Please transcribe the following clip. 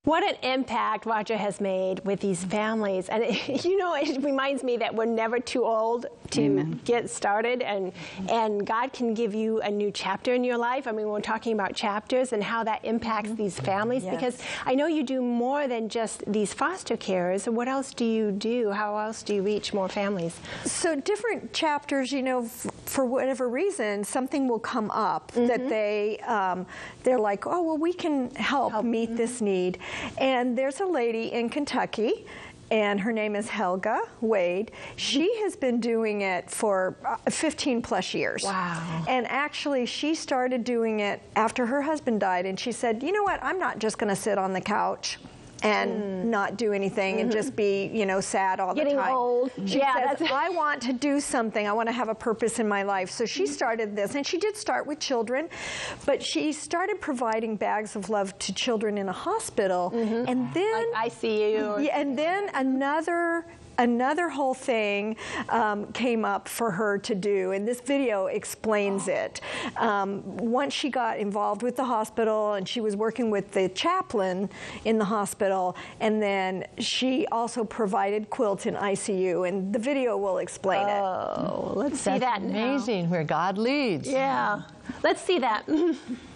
What an impact Roger has made with these families. And you know, it reminds me that we're never too old to get started, and God can give you a new chapter in your life. I mean, we're talking about chapters and how that impacts these families, because I know you do more than just these foster carers. What else do you do? How else do you reach more families? So different chapters, you know, for whatever reason, something will come up that they're like, oh, well, we can help meet this need. And there's a lady in Kentucky, and her name is Helga Wade. She has been doing it for 15 plus years. Wow. And actually, she started doing it after her husband died, and she said, you know what, I'm not just going to sit on the couch and not do anything and just be, you know, sad all the time. Getting old. She says, I want to do something. I want to have a purpose in my life. So she started this, and she did start with children, but she started providing bags of love to children in a hospital, and then like ICU. And then another whole thing came up for her to do, and this video explains it. Once she got involved with the hospital, and she was working with the chaplain in the hospital, and then she also provided quilts in ICU, and the video will explain it. Oh, let's see that now. Amazing where God leads. Yeah, let's see that.